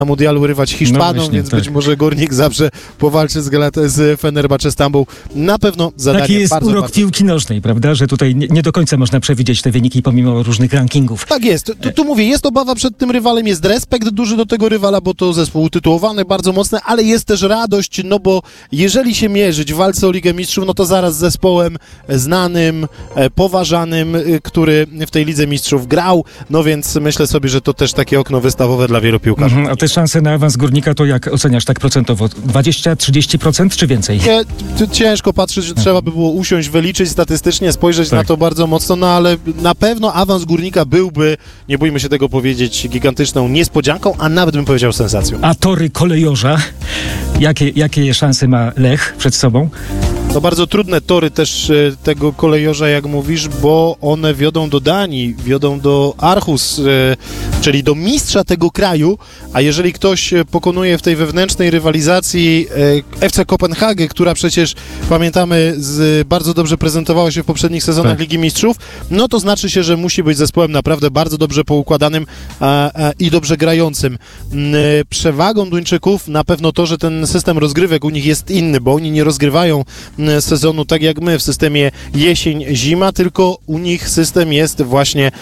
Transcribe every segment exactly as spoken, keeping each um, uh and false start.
na mundialu rywać Hiszpanom, no właśnie, więc tak. Być może Górnik zawsze powalczy z, Galat- z Fenerbahce Stambuł. Na pewno zadanie Taki jest bardzo, urok bardzo... piłki nożnej, prawda, że tutaj nie, nie do końca można przewidzieć te wyniki pomimo różnych rankingów. Tak jest. Tu, tu mówię, jest obawa przed tym rywalem, jest respekt duży do tego rywala, bo to zespół utytułowany, bardzo mocny, ale jest też radość, no bo jeżeli się mierzyć w walce o Ligę Mistrzów, no to zaraz z zespołem znanym, poważanym, który w tej Lidze Mistrzów grał, no więc myślę sobie, że to też takie okno wystawowe dla wielu piłkarzy. Mhm, a te szanse na awans Górnika to jak oceniasz tak procentowo? dwadzieścia trzydzieści procent czy więcej? Nie, ciężko patrzeć, że trzeba by było usiąść, wyliczyć statystycznie, spojrzeć tak. na to bardzo mocno, no ale na pewno awans Górnika byłby, nie bójmy się tego powiedzieć, gigantyczną niespodzianką, a nawet bym powiedział sensacją. A tory kolejorza, jakie, jakie szanse ma Lech przed sobą? To bardzo trudne tory też e, tego kolejorza, jak mówisz, bo one wiodą do Danii, wiodą do Aarhus, e, czyli do mistrza tego kraju, a jeżeli ktoś pokonuje w tej wewnętrznej rywalizacji e, F C Kopenhagę, która przecież, pamiętamy, z, bardzo dobrze prezentowała się w poprzednich sezonach tak. Ligi Mistrzów, no to znaczy się, że musi być zespołem naprawdę bardzo dobrze poukładanym a, a, i dobrze grającym. E, przewagą Duńczyków na pewno to, że ten system rozgrywek u nich jest inny, bo oni nie rozgrywają sezonu tak jak my w systemie jesień-zima, tylko u nich system jest właśnie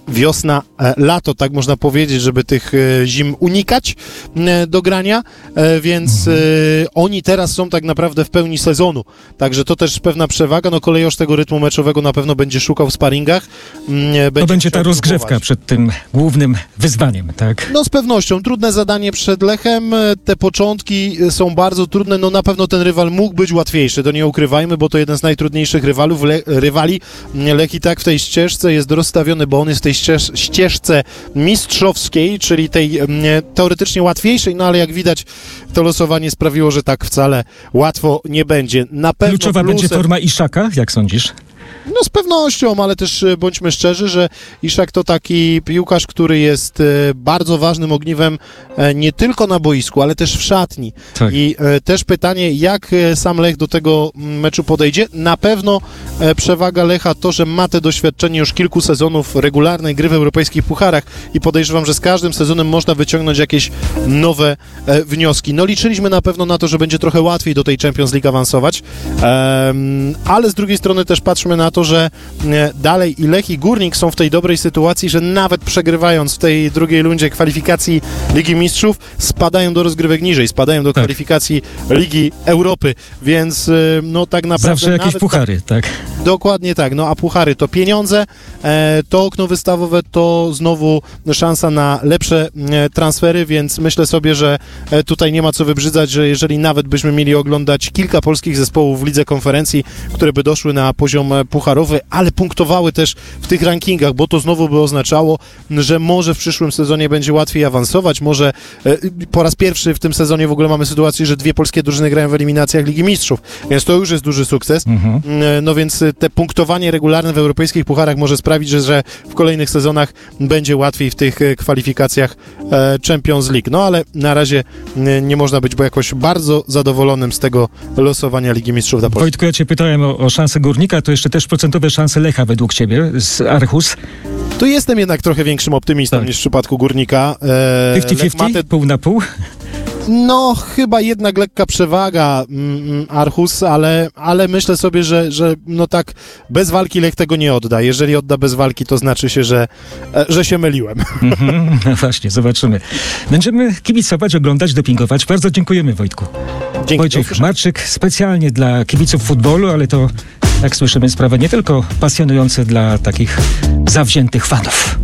wiosna-lato, tak można powiedzieć, żeby tych zim unikać do grania, więc mhm. oni teraz są tak naprawdę w pełni sezonu, także to też pewna przewaga, no kolejorz tego rytmu meczowego na pewno będzie szukał w sparingach. Będzie to będzie ta rozgrzewka próbować przed tym głównym wyzwaniem, tak? No z pewnością, trudne zadanie przed Lechem, te początki są bardzo trudne, no na pewno ten rywal mógł być łatwiejszy, to nie ukrywajmy, bo to jeden z najtrudniejszych rywalów, le, rywali. Lech i tak w tej ścieżce jest rozstawiony, bo on jest w tej ścież, ścieżce mistrzowskiej, czyli tej nie, teoretycznie łatwiejszej, no ale jak widać to losowanie sprawiło, że tak wcale łatwo nie będzie. Na pewno kluczowa plusem... będzie forma Iszaka, jak sądzisz? No z pewnością, ale też bądźmy szczerzy, że Iszak to taki piłkarz, który jest bardzo ważnym ogniwem nie tylko na boisku, ale też w szatni. Tak. I też pytanie, jak sam Lech do tego meczu podejdzie. Na pewno przewaga Lecha to, że ma te doświadczenie już kilku sezonów regularnej gry w europejskich pucharach i podejrzewam, że z każdym sezonem można wyciągnąć jakieś nowe wnioski. No liczyliśmy na pewno na to, że będzie trochę łatwiej do tej Champions League awansować, ale z drugiej strony też patrzmy na to, że dalej i Lech i Górnik są w tej dobrej sytuacji, że nawet przegrywając w tej drugiej rundzie kwalifikacji Ligi Mistrzów, spadają do rozgrywek niżej, spadają do tak. kwalifikacji Ligi Europy, więc no tak naprawdę... Zawsze jakieś puchary, tak? Dokładnie tak, no a puchary to pieniądze, e, to okno wystawowe to znowu szansa na lepsze e, transfery, więc myślę sobie, że e, tutaj nie ma co wybrzydzać, że jeżeli nawet byśmy mieli oglądać kilka polskich zespołów w Lidze Konferencji, które by doszły na poziom pucharowy, ale punktowały też w tych rankingach, bo to znowu by oznaczało, że może w przyszłym sezonie będzie łatwiej awansować, może e, po raz pierwszy w tym sezonie w ogóle mamy sytuację, że dwie polskie drużyny grają w eliminacjach Ligi Mistrzów, więc to już jest duży sukces, mhm. e, no więc te punktowanie regularne w europejskich pucharach może sprawić, że, że w kolejnych sezonach będzie łatwiej w tych kwalifikacjach e, Champions League. No ale na razie nie, nie można być bo jakoś bardzo zadowolonym z tego losowania Ligi Mistrzów dla Polski. Wojtku, ja cię pytałem o, o szanse Górnika, to jeszcze też procentowe szanse Lecha według ciebie z Aarhus. Tu jestem jednak trochę większym optymistą tak. niż w przypadku Górnika. E, pięćdziesiąt pięćdziesiąt? Te... Pół na pół? No, chyba jednak lekka przewaga mm, Aarhus, ale, ale myślę sobie, że, że no tak bez walki Lech tego nie odda. Jeżeli odda bez walki, to znaczy się, że, że się myliłem. Mm-hmm, no właśnie, zobaczymy. Będziemy kibicować, oglądać, dopingować. Bardzo dziękujemy, Wojtku. Dzięki. Wojciech Marczyk specjalnie dla kibiców futbolu, ale to, jak słyszymy, sprawa nie tylko pasjonująca dla takich zawziętych fanów.